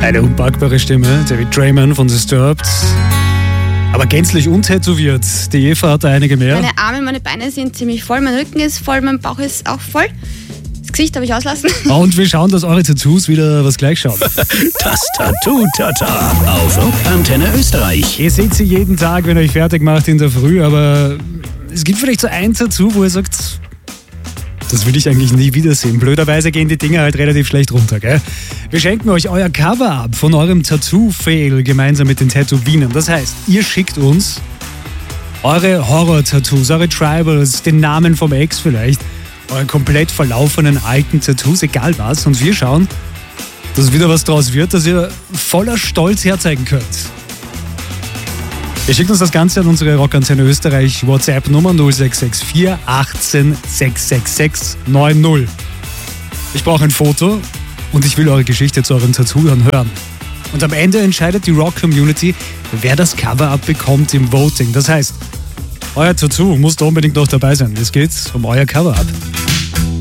Eine unpackbare Stimme, David Draiman von Disturbed. Aber gänzlich untätowiert. Die Eva hat da einige mehr. Meine Arme, meine Beine sind ziemlich voll, mein Rücken ist voll, mein Bauch ist auch voll. Das Gesicht habe ich auslassen. Und wir schauen, dass eure Tattoos wieder was gleich schauen. Das Tattoo-Tata auf Antenne Österreich. Ihr seht sie jeden Tag, wenn ihr euch fertig macht in der Früh, aber es gibt vielleicht so ein Tattoo, wo ihr sagt, das will ich eigentlich nie wiedersehen. Blöderweise gehen die Dinge halt relativ schlecht runter, gell? Wir schenken euch euer Cover-Up von eurem Tattoo-Fail gemeinsam mit den Tätowinern. Das heißt, ihr schickt uns eure Horror-Tattoos, eure Tribals, den Namen vom Ex vielleicht, eure komplett verlaufenen alten Tattoos, egal was. Und wir schauen, dass wieder was draus wird, dass ihr voller Stolz herzeigen könnt. Ihr schickt uns das Ganze an unsere Rockantenne Österreich WhatsApp-Nummer 0664 18 666 90. Ich brauche ein Foto und ich will eure Geschichte zu euren Tattooern hören. Und am Ende entscheidet die Rock-Community, wer das Cover-Up bekommt im Voting. Das heißt, euer Tattoo muss da unbedingt noch dabei sein. Es geht um euer Cover-Up.